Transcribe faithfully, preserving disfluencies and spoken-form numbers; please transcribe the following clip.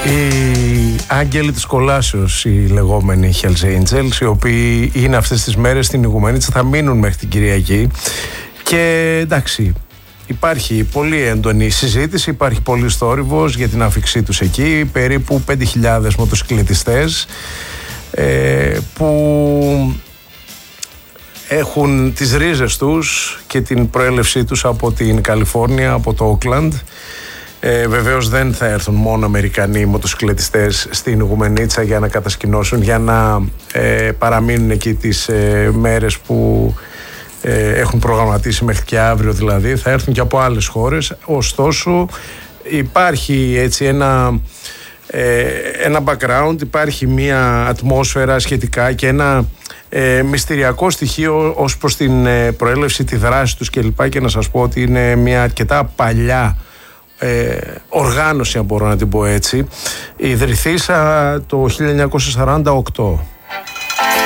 Οι άγγελοι της κολάσεως, οι λεγόμενοι Hells Angels, οι οποίοι είναι αυτές τις μέρες στην Ιγουμενίτσα, θα μείνουν μέχρι την Κυριακή. Και εντάξει, υπάρχει πολύ έντονη συζήτηση, υπάρχει πολύ θόρυβος για την άφιξή τους εκεί. Περίπου πέντε χιλιάδες μοτοσυκλετιστές ε, που έχουν τις ρίζες τους και την προέλευσή τους από την Καλιφόρνια, από το Όκλαντ. Ε, βεβαίως δεν θα έρθουν μόνο Αμερικανοί μοτοσυκλετιστές στην Ιγουμενίτσα για να κατασκηνώσουν, για να ε, παραμείνουν εκεί τις ε, μέρες που ε, έχουν προγραμματίσει μέχρι και αύριο δηλαδή. Θα έρθουν και από άλλες χώρες. Ωστόσο υπάρχει έτσι ένα, ε, ένα background, υπάρχει μια ατμόσφαιρα σχετικά και ένα ε, μυστηριακό στοιχείο ως προς την ε, προέλευση, τη δράση τους κλπ. Και να σας πω ότι είναι μια αρκετά παλιά Ε, οργάνωση, αν μπορώ να την πω έτσι, ιδρυθήσα το χίλια εννιακόσια σαράντα οκτώ.